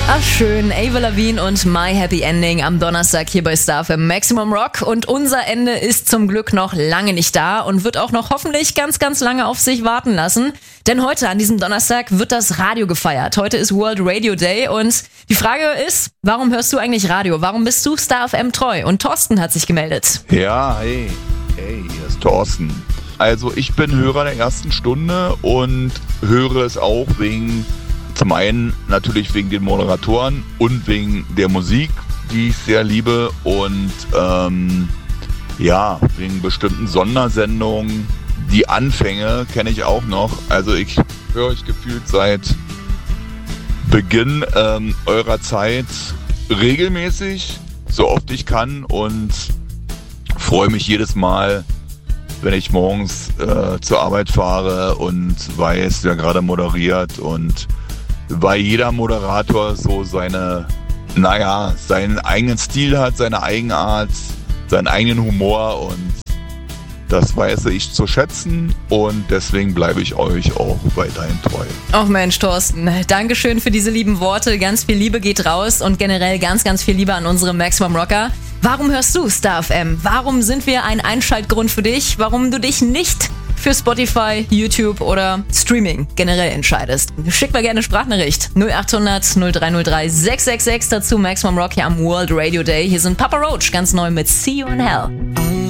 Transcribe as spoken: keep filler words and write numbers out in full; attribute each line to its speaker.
Speaker 1: Ach schön, Avril Lavigne und My Happy Ending am Donnerstag hier bei Star F M Maximum Rock. Und unser Ende ist zum Glück noch lange nicht da und wird auch noch hoffentlich ganz, ganz lange auf sich warten lassen. Denn heute, an diesem Donnerstag, wird das Radio gefeiert. Heute ist World Radio Day und die Frage ist, warum hörst du eigentlich Radio? Warum bist du Star F M treu? Und Thorsten hat sich gemeldet.
Speaker 2: Ja, hey, hey, hier ist Thorsten. Also ich bin Hörer der ersten Stunde und höre es auch wegen... Zum einen natürlich wegen den Moderatoren und wegen der Musik, die ich sehr liebe, und ähm, ja, wegen bestimmten Sondersendungen. Die Anfänge kenne ich auch noch. Also ich höre euch gefühlt seit Beginn ähm, eurer Zeit regelmäßig, so oft ich kann, und freue mich jedes Mal, wenn ich morgens äh, zur Arbeit fahre und weiß, wer gerade moderiert, und weil jeder Moderator so seine, naja, seinen eigenen Stil hat, seine Eigenart, seinen eigenen Humor, und das weiß ich zu schätzen, und deswegen bleibe ich euch auch weiterhin treu.
Speaker 1: Ach Mensch, Thorsten, Dankeschön für diese lieben Worte. Ganz viel Liebe geht raus und generell ganz, ganz viel Liebe an unsere Maximum Rocker. Warum hörst du Star F M? Warum sind wir ein Einschaltgrund für dich? Warum du dich nicht für Spotify, YouTube oder Streaming generell entscheidest? Schick mal gerne eine Sprachnachricht. null acht hundert null drei null drei sechs sechs sechs dazu Maximum Rock hier am World Radio Day. Hier sind Papa Roach ganz neu mit See You in Hell.